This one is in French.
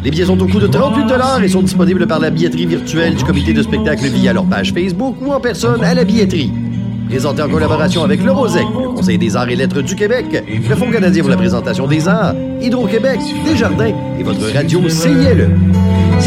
Les billets sont au coût de 38 $ et sont disponibles par la billetterie virtuelle du comité de spectacle via leur page Facebook ou en personne à la billetterie. Présenté en collaboration avec le Rosec, le Conseil des arts et lettres du Québec, le Fonds canadien pour la présentation des arts, Hydro-Québec, Desjardins et votre radio CILE.